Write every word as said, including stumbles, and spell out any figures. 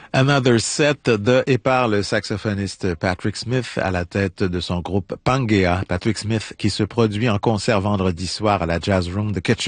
Another Set de et par le saxophoniste Patrick Smith à la tête de son groupe Pangea. Patrick Smith qui se produit en concert vendredi soir à la Jazz Room de Kitchener.